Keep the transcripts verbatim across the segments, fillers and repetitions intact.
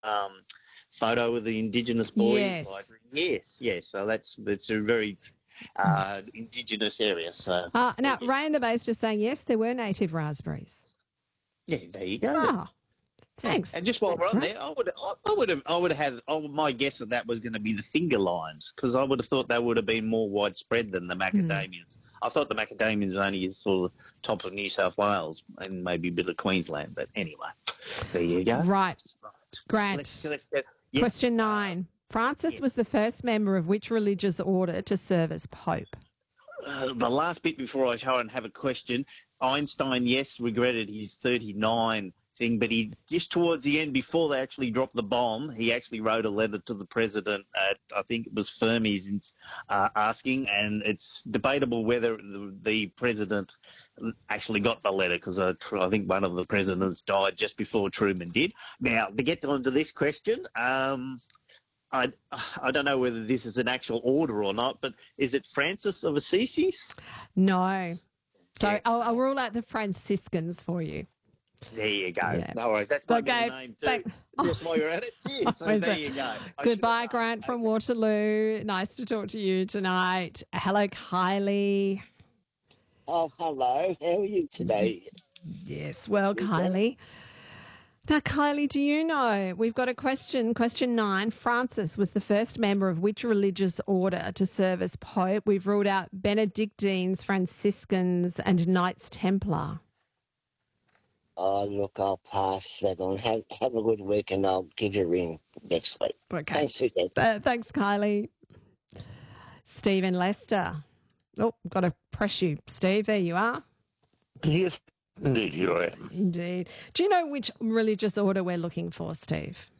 um, photo of the Indigenous boy. Yes. Library. Yes, yes. So that's it's a very uh, Indigenous area. So Uh, now, yeah. Ray in the base just saying, yes, there were native raspberries. Yeah, there you go. Ah, thanks. And just while Thanks, we're on Ray. there, I would, I, I would have, I would have had. Oh, my guess of that was going to be the finger lines because I would have thought they would have been more widespread than the macadamias. I thought the macadamias were only sort of top of New South Wales and maybe a bit of Queensland. But anyway, there you go. Right. Grant. Let's, let's get, yes. Question nine. Francis yes. was the first member of which religious order to serve as Pope? Uh, the last bit before I try and have a question, Einstein, yes, regretted his thirty-nine thing, but he just towards the end, before they actually dropped the bomb, he actually wrote a letter to the president at, I think it was Fermi's, uh, asking, and it's debatable whether the, the president actually got the letter because I, I think one of the presidents died just before Truman did. Now, to get on to this question, um, I, I don't know whether this is an actual order or not, but is it Francis of Assisi? No. So Yeah. I'll, I'll rule out the Franciscans for you. There you go. Yeah. No worries. That's my Okay, middle name too. thank- Just while you're at it. Cheers. So Is there it? you go. I Goodbye, should have Grant known. from Waterloo. Nice to talk to you tonight. Hello, Kylie. Oh, hello. How are you today? Yes, well, Kylie. Now, Kylie, do you know, we've got a question, question nine. Francis was the first member of which religious order to serve as Pope? We've ruled out Benedictines, Franciscans and Knights Templar. Oh, look, I'll pass that on. Have, have a good week and I'll give you a ring next week. Okay. Thanks, Suzanne. Uh, thanks, Kylie. Stephen Lester. Oh, got to press you. Steve, there you are. Yes, indeed, here I am. Indeed. Do you know which religious order we're looking for, Steve?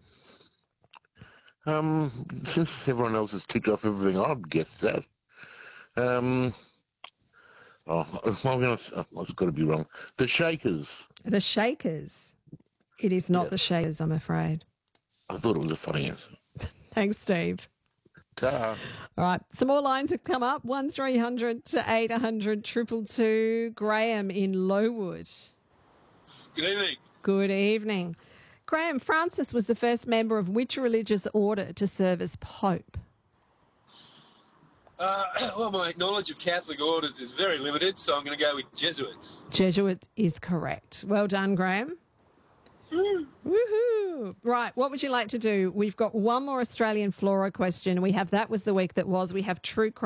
Um, since everyone else has ticked off everything, I'd guess that. Um, oh, I'm going to. I've got to be wrong. The Shakers. The Shakers. It is not Yes. the Shakers, I'm afraid. I thought it was a funny answer. Thanks, Steve. Ta. All right, some more lines have come up. One three hundred to eight hundred triple two. Graham in Lowood. Good evening. Good evening. Graham, Francis was the first member of which religious order to serve as Pope? Uh, well, my knowledge of Catholic orders is very limited, so I'm going to go with Jesuits. Jesuit is correct. Well done, Graham. Mm. Woohoo! Right, what would you like to do? We've got one more Australian flora question. We have that was the week that was. We have true crime.